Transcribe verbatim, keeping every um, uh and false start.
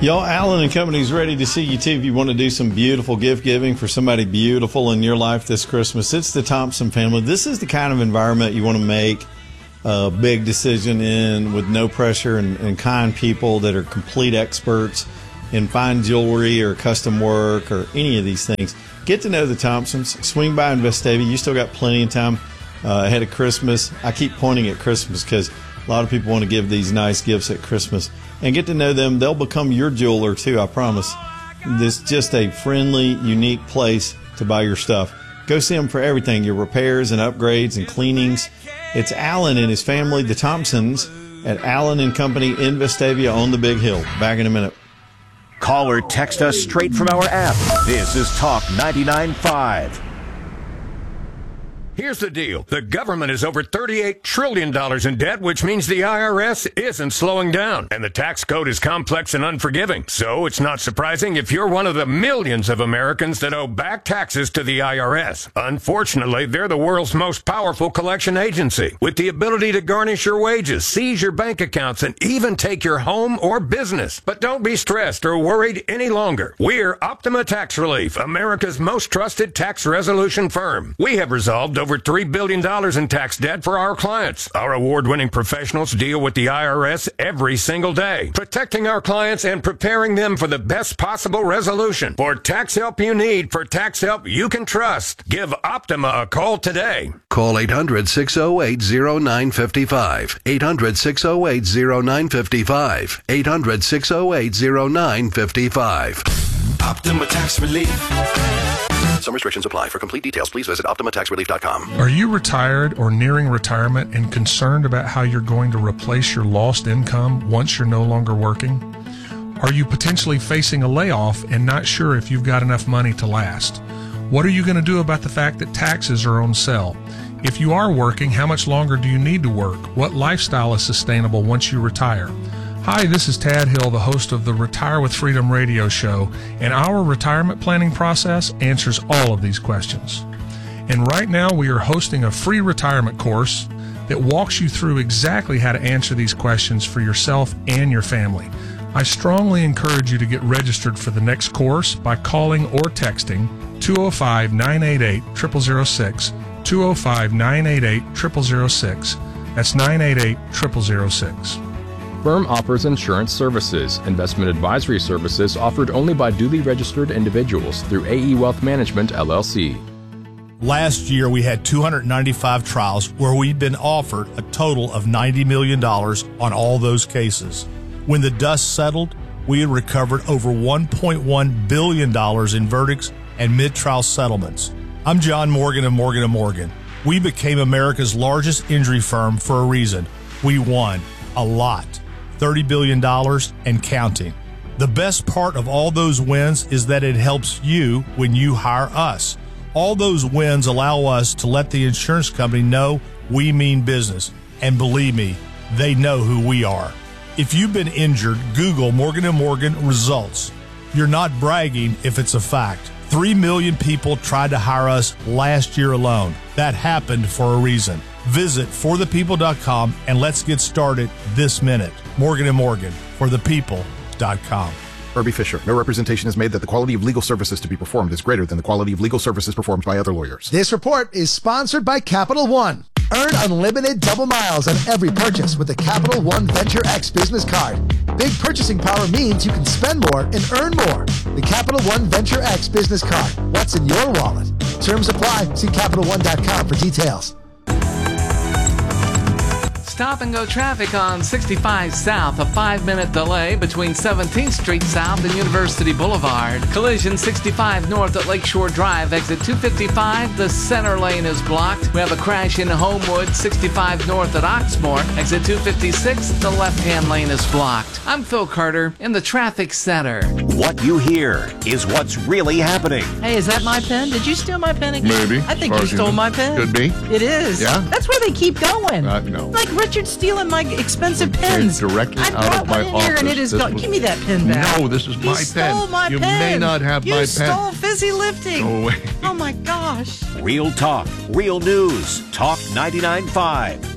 Y'all, Allen and Company's ready to see you, too, if you want to do some beautiful gift giving for somebody beautiful in your life this Christmas. It's the Thompson family. This is the kind of environment you want to make a big decision in with no pressure and, and kind people that are complete experts in fine jewelry or custom work or any of these things. Get to know the Thompsons. Swing by in Vestavia. You still got plenty of time uh, ahead of Christmas. I keep pointing at Christmas because a lot of people want to give these nice gifts at Christmas. And get to know them. They'll become your jeweler, too, I promise. This is just a friendly, unique place to buy your stuff. Go see them for everything, your repairs and upgrades and cleanings. It's Allen and his family, the Thompsons, at Allen and Company in Vestavia on the Big Hill. Back in a minute. Call or text us straight from our app. This is Talk ninety-nine point five. Here's the deal. The government is over thirty-eight trillion dollars in debt, which means the I R S isn't slowing down. And the tax code is complex and unforgiving. So it's not surprising if you're one of the millions of Americans that owe back taxes to the I R S. Unfortunately, they're the world's most powerful collection agency, with the ability to garnish your wages, seize your bank accounts, and even take your home or business. But don't be stressed or worried any longer. We're Optima Tax Relief, America's most trusted tax resolution firm. We have resolved over three billion dollars in tax debt for our clients. Our award-winning professionals deal with the I R S every single day, protecting our clients and preparing them for the best possible resolution. For tax help you need, for tax help you can trust, give Optima a call today. Call eight hundred, six oh eight, oh nine five five. eight hundred, six oh eight, oh nine five five. eight hundred, six oh eight, oh nine five five. Optima Tax Relief. Some restrictions apply. For complete details, please visit optima tax relief dot com. Are you retired or nearing retirement and concerned about how you're going to replace your lost income once you're no longer working? Are you potentially facing a layoff and not sure if you've got enough money to last? What are you going to do about the fact that taxes are on sale? If you are working, how much longer do you need to work? What lifestyle is sustainable once you retire? Hi, this is Tad Hill, the host of the Retire with Freedom radio show, and our retirement planning process answers all of these questions. And right now we are hosting a free retirement course that walks you through exactly how to answer these questions for yourself and your family. I strongly encourage you to get registered for the next course by calling or texting two oh five, nine eight eight, zero zero zero six, two oh five, nine eight eight, zero zero zero six. That's nine eight eight, zero zero zero six. Firm offers insurance services. Investment advisory services offered only by duly registered individuals through A E Wealth Management, L L C. Last year, we had two hundred ninety-five trials where we'd been offered a total of ninety million dollars on all those cases. When the dust settled, we had recovered over one point one billion dollars in verdicts and mid-trial settlements. I'm John Morgan of Morgan and Morgan. We became America's largest injury firm for a reason. We won a lot. thirty billion dollars and counting. The best part of all those wins is that it helps you when you hire us. All those wins allow us to let the insurance company know we mean business. And believe me, they know who we are. If you've been injured, Google Morgan and Morgan results. You're not bragging if it's a fact. Three million people tried to hire us last year alone. That happened for a reason. Visit for the people dot com and let's get started this minute. Morgan and Morgan, for the people dot com. Irby Fisher. No representation is made that the quality of legal services to be performed is greater than the quality of legal services performed by other lawyers. This report is sponsored by Capital One. Earn unlimited double miles on every purchase with the Capital One Venture X business card. Big purchasing power means you can spend more and earn more. The Capital One Venture X business card. What's in your wallet? Terms apply. See Capital One dot com for details. Stop and go traffic on sixty-five South. A five-minute delay between seventeenth Street South and University Boulevard. Collision sixty-five North at Lakeshore Drive. Exit two fifty-five. The center lane is blocked. We have a crash in Homewood. sixty-five North at Oxmoor. Exit two fifty-six. The left-hand lane is blocked. I'm Phil Carter in the traffic center. What you hear is what's really happening. Hey, is that my pen? Did you steal my pen again? Maybe. I think you stole you my pen. Could be. It is. Yeah? That's where they keep going. Uh, no. Like Richard stealing my expensive pens. Directly I out of my one in office. Here and it is gone. Was... Give me that pen back. No, this is he my pen. pen. My you pen. may not have you my pen. You stole fizzy lifting. Go away. Oh my gosh. Real talk, real news. Talk ninety-nine point five.